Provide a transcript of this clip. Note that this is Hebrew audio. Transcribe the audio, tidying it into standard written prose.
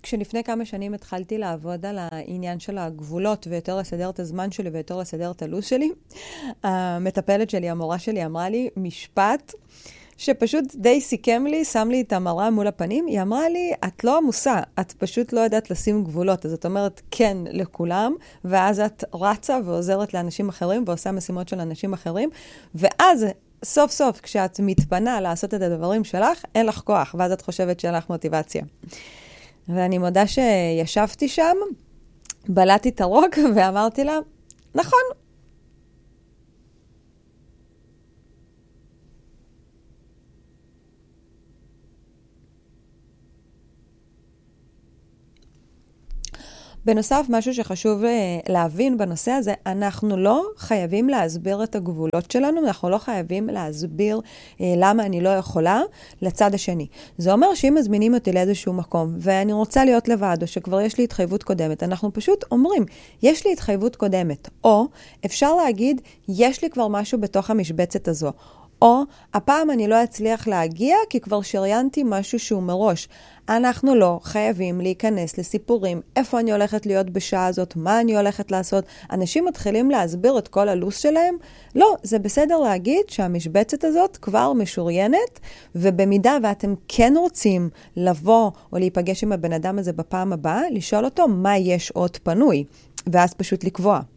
כשלפני כמה שנים התחלתי לעבוד על העניין של הגבולות ויותר לסדר את הזמן שלי ויותר לסדר את הלו"ז שלי, המטפלת שלי, המורה שלי, אמרה לי משפט שפשוט די סיכם לי, שם לי את המראה מול הפנים. היא אמרה לי, את לא עמוסה, את פשוט לא יודעת לשים גבולות. אז את אומרת כן לכולם, ואז את רצה ועוזרת לאנשים אחרים ועושה משימות של אנשים אחרים, ואז סוף סוף כשאת מתפנה לעשות את הדברים שלך, אין לך כוח, ואז את חושבת שאין לך מוטיבציה. ואני מודה שישבתי שם, בלעתי את הרוק ואמרתי לה, נכון. בנוסף, משהו שחשוב להבין בנושא הזה, אנחנו לא חייבים להסביר את הגבולות שלנו, אנחנו לא חייבים להסביר למה אני לא יכולה לצד השני. זה אומר שאם מזמינים אותי לאיזשהו מקום, ואני רוצה להיות לבד, או שכבר יש לי התחייבות קודמת, אנחנו פשוט אומרים, יש לי התחייבות קודמת, או אפשר להגיד, יש לי כבר משהו בתוך המשבצת הזו, או הפעם אני לא אצליח להגיע כי כבר שריינתי משהו שהוא מראש. אנחנו לא חייבים להיכנס לסיפורים, איפה אני הולכת להיות בשעה הזאת, מה אני הולכת לעשות. אנשים מתחילים להסביר את כל הלו"ז שלהם. לא, זה בסדר להגיד שהמשבצת הזאת כבר משוריינת, ובמידה ואתם כן רוצים לבוא או להיפגש עם הבן אדם הזה בפעם הבאה, לשאול אותו מה יש עוד פנוי, ואז פשוט לקבוע.